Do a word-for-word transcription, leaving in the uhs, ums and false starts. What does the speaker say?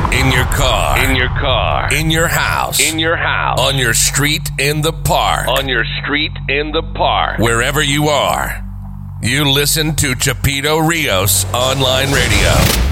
In your car. In your car. In your house. In your house. On your street, in the park. On your street, in the park. Wherever you are, you listen to Chapito Rios Online Radio.